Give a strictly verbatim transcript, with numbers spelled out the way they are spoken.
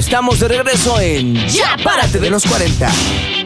Estamos de regreso en Ya Párate de los cuarenta.